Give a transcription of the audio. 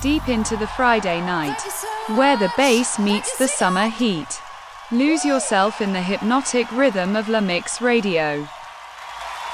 deep into the Friday night, where the bass meets the summer heat. Lose yourself in the hypnotic rhythm of La Mix Radio.